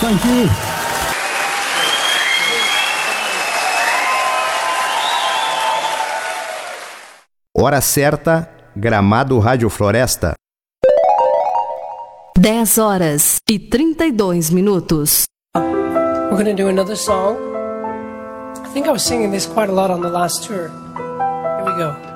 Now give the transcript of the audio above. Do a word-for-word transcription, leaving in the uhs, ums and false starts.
Thank you. Hora certa, Gramado Rádio Floresta. dez horas e trinta e dois minutos. We're going to do another song. I think I was singing this quite a lot on the last tour. Here we go.